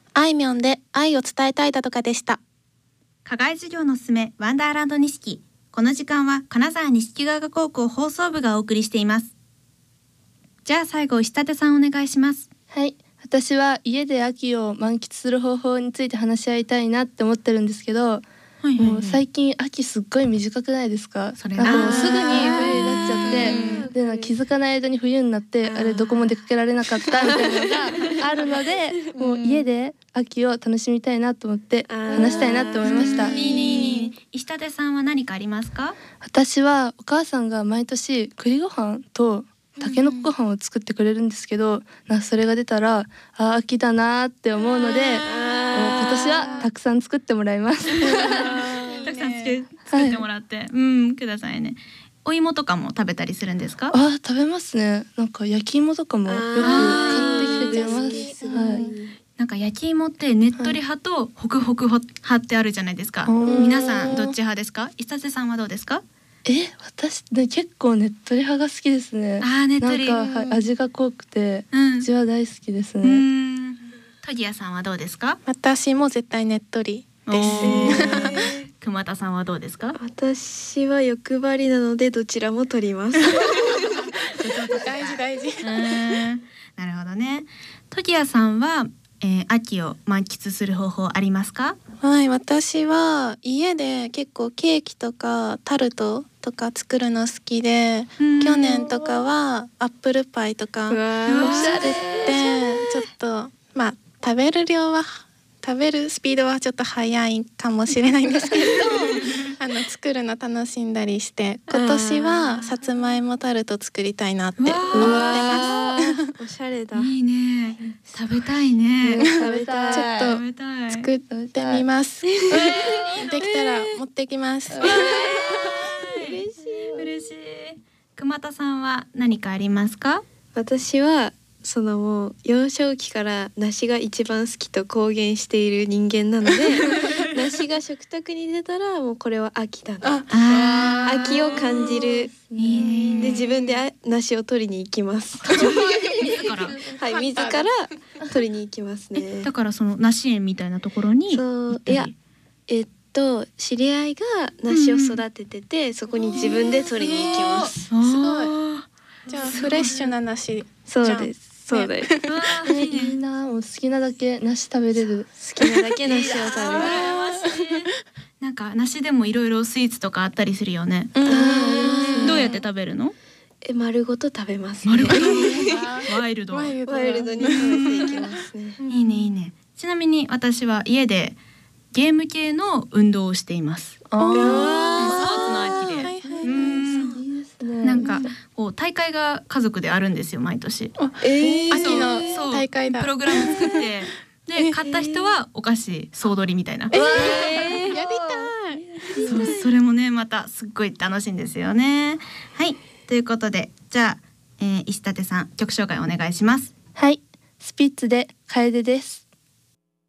あいみょんで愛を伝えたいだとかでした。 課外授業のすすめワンダーランド錦。この時間は金沢錦ヶ丘高校放送部がお送りしています。じゃあ最後石立さんお願いします。 はい、私は家で秋を満喫する方法について話し合いたいなって思ってるんですけど、もう最近秋すっごい短くないですか？ それなんかもうすぐに冬になっちゃってでなんか気づかない間に冬になってあれどこも出かけられなかったみたいなのがあるのでもう家で秋を楽しみたいなと思って話したいなって思いました。 いいねいいね。石立さんは何かありますか？ 私はお母さんが毎年栗ご飯とたけのこご飯を作ってくれるんですけど、それが出たら秋だなって思うのでもう今年はたくさん作ってもらいますたくさん作ってもらって、くださいね。お芋とかも食べたりするんですか？ 食べますね。なんか焼き芋とかもよく買ってきてくれます。 なんか焼き芋ってねっとり派とホクホク派ってあるじゃないですか。皆さんどっち派ですか？石立さんはどうですか？ 私ね結構ねっとり派が好きですね。 ねっとり。 なんか、味が濃くて、うちは大好きですね。 トギヤさんはどうですか？ 私も絶対ねっとりです。 熊田さんはどうですか？ 私は欲張りなのでどちらも取ります大事大事。 なるほどね。トギヤさんは、秋を満喫する方法ありますか？ はい、私は家で結構ケーキとかタルトとか作るの好きで、去年とかはアップルパイとか作ってちょっと食べるスピードはちょっと速いかもしれないんですけど作るの楽しんだりして、今年はさつまいもタルト作りたいなって思ってます。 おしゃれだ。 いいね。食べたいね。 食べたい。 ちょっと作ってみます。できたら持ってきます。 嬉しい。熊田さんは何かありますか？ 私はもう幼少期から梨が一番好きと公言している人間なので梨が食卓に出たらもうこれは秋だな、秋を感じる。で自分で梨を取りに行きます自ら取りに行きますね。 だからその梨園みたいなところに行ったり。 知り合いが梨を育ててて、そこに自分で取りに行きます。 すごい。じゃあフレッシュな梨。 そうです。そうです。 いいな、もう好きなだけ梨食べれる。 好きなだけ梨を食べる。 なんか梨でもいろいろスイーツとかあったりするよね。どうやって食べるの？ 丸ごと食べます。 丸ごと。ワイルドに食べていきますね。 いいねいいね。ちなみに私は家でゲーム系の運動をしています。スポーツの秋で。なんかこう大会が家族であるんですよ、毎年。 秋の大会だ。 プログラム作ってで買った人はお菓子総取りみたいな。やりたい。 それもねまたすっごい楽しいんですよね。はい、ということでじゃあ、石立さん曲紹介お願いします。 はい、スピッツで楓です。